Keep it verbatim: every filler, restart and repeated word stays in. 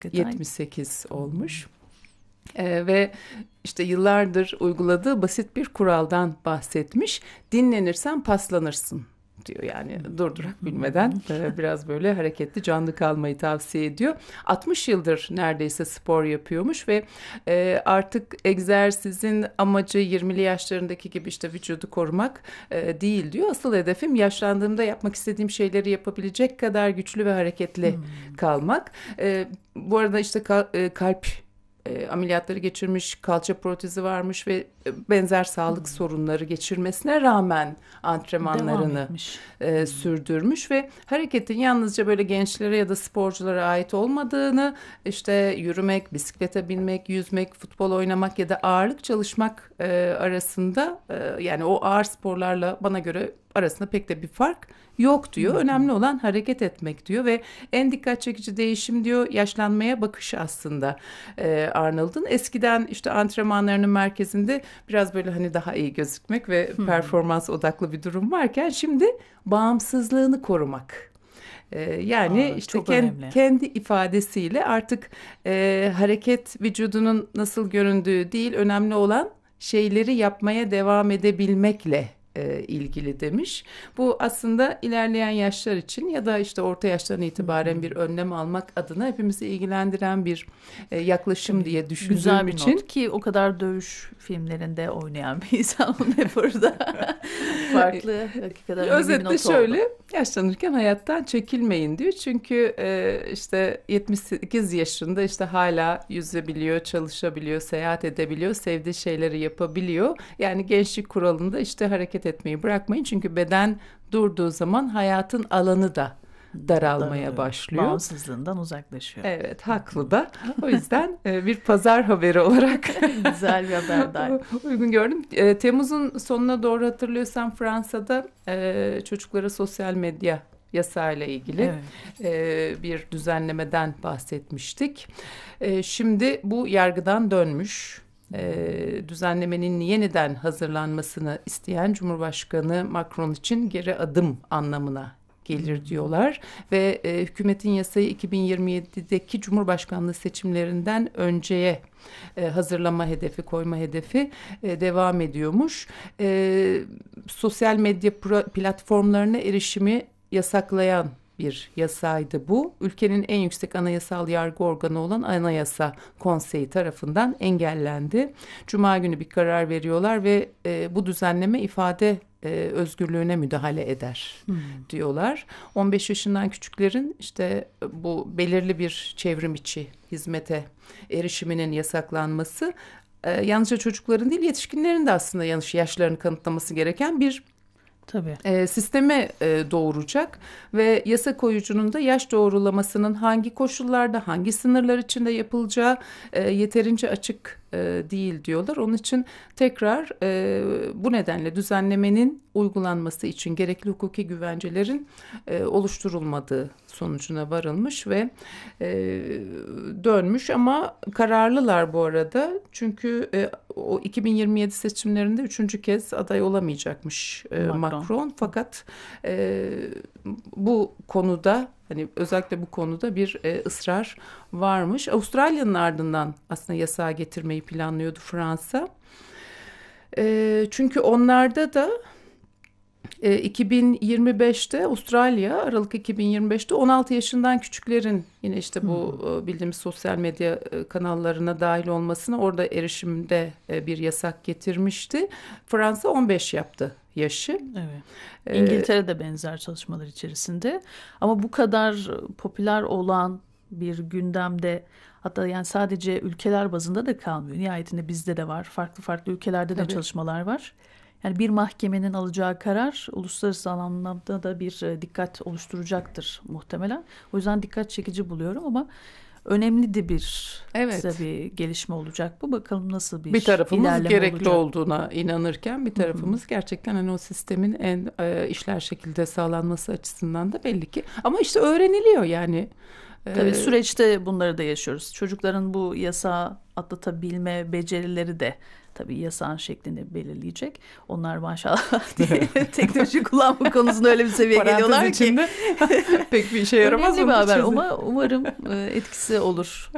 yetmiş sekiz olmuş. Ee, ve işte yıllardır uyguladığı basit bir kuraldan bahsetmiş. Dinlenirsen paslanırsın diyor, yani durdurak bilmeden e, biraz böyle hareketli, canlı kalmayı tavsiye ediyor. altmış yıldır neredeyse spor yapıyormuş ve e, artık egzersizin amacı yirmili yaşlarındaki gibi işte vücudu korumak e, değil diyor. Asıl hedefim yaşlandığımda yapmak istediğim şeyleri yapabilecek kadar güçlü ve hareketli hmm. kalmak. E, bu arada işte kal- e, kalp E, ameliyatları geçirmiş, kalça protezi varmış ve benzer sağlık hmm. sorunları geçirmesine rağmen antrenmanlarını e, sürdürmüş ve hareketin yalnızca böyle gençlere ya da sporculara ait olmadığını, işte yürümek, bisiklete binmek, yüzmek, futbol oynamak ya da ağırlık çalışmak e, arasında e, yani o ağır sporlarla bana göre arasında pek de bir fark yok diyor. Hmm. Önemli olan hareket etmek diyor ve en dikkat çekici değişim diyor yaşlanmaya bakış aslında e, Arnold'un. Eskiden işte antrenmanlarının merkezinde biraz böyle hani daha iyi gözükmek ve hmm. performans odaklı bir durum varken şimdi bağımsızlığını korumak. Ee, yani Aa, işte kend, kendi ifadesiyle artık e, hareket vücudunun nasıl göründüğü değil, önemli olan şeyleri yapmaya devam edebilmekle E, ilgili demiş. Bu aslında ilerleyen yaşlar için ya da işte orta yaştan itibaren hmm. bir önlem almak adına hepimizi ilgilendiren bir e, yaklaşım Tabii, diye düşündüğüm güzel bir için. Not ki o kadar dövüş filmlerinde oynayan bir insan hep burada. Farklı, hakikaten özetle şöyle oldu. Yaşlanırken hayattan çekilmeyin diyor. Çünkü e, işte yetmiş sekiz yaşında işte hala yüzebiliyor, çalışabiliyor, seyahat edebiliyor, sevdiği şeyleri yapabiliyor. Yani gençlik kuralında işte hareket etmeyi bırakmayın. Çünkü beden durduğu zaman hayatın alanı da daralmaya Daralıyor. başlıyor. Bağımsızlığından uzaklaşıyor. Evet, haklı da. O yüzden bir pazar haberi olarak güzel bir haber uygun gördüm. Temmuz'un sonuna doğru hatırlıyorsam Fransa'da çocuklara sosyal medya yasayla ilgili evet. bir düzenlemeden bahsetmiştik. Şimdi bu yargıdan dönmüş. Ee, düzenlemenin yeniden hazırlanmasını isteyen Cumhurbaşkanı Macron için geri adım anlamına gelir diyorlar ve e, hükümetin yasayı iki bin yirmi yedideki Cumhurbaşkanlığı seçimlerinden önceye e, hazırlama hedefi, koyma hedefi e, devam ediyormuş. E, sosyal medya platformlarına erişimi yasaklayan bir yasaydı bu. Ülkenin en yüksek anayasal yargı organı olan Anayasa Konseyi tarafından engellendi. Cuma günü bir karar veriyorlar ve e, bu düzenleme ifade e, özgürlüğüne müdahale eder hmm. diyorlar. on beş yaşından küçüklerin işte bu belirli bir çevrim içi hizmete erişiminin yasaklanması e, yalnızca çocukların değil yetişkinlerin de aslında yanlış yaşlarını kanıtlaması gereken bir Tabii. E, sisteme e, doğuracak ve yasa koyucunun da yaş doğrulamasının hangi koşullarda, hangi sınırlar içinde yapılacağı e, yeterince açık e, değil diyorlar. Onun için tekrar e, bu nedenle düzenlemenin uygulanması için gerekli hukuki güvencelerin e, oluşturulmadığı sonucuna varılmış ve e, dönmüş ama kararlılar bu arada. Çünkü e, o iki bin yirmi yedi seçimlerinde üçüncü kez aday olamayacakmış e, Macron. Macron. Fakat e, bu konuda hani özellikle bu konuda bir e, ısrar varmış. Avustralya'nın ardından aslında yasağı getirmeyi planlıyordu Fransa. E, çünkü onlarda da e, iki bin yirmi beşte Avustralya Aralık iki bin yirmi beşte on altı yaşından küçüklerin yine işte bu hmm. bildiğimiz sosyal medya kanallarına dahil olmasına orada erişimde e, bir yasak getirmişti. Fransa on beş yaptı yaşı. Evet. İngiltere'de benzer çalışmalar içerisinde ama bu kadar popüler olan bir gündemde hatta yani sadece ülkeler bazında da kalmıyor. Nihayetinde bizde de var. Farklı farklı ülkelerde de Tabii. çalışmalar var. Yani bir mahkemenin alacağı karar uluslararası anlamda da bir dikkat oluşturacaktır muhtemelen. O yüzden dikkat çekici buluyorum ama önemli de bir evet. tabii gelişme olacak bu. Bakalım nasıl bir, bir tarafımız gerekli olacak. olduğuna inanırken bir tarafımız Hı-hı. gerçekten hani o sistemin en e, işler şekilde sağlanması açısından da belli ki. Ama işte öğreniliyor yani. Tabii ee, süreçte bunları da yaşıyoruz. Çocukların bu yasağı atlatabilme becerileri de tabii yasağın şeklini belirleyecek. Onlar maşallah teknoloji kullanma konusunda öyle bir seviyeye geliyorlar ki. pek bir işe yaramaz. Önemli bir haber ama umarım etkisi olur.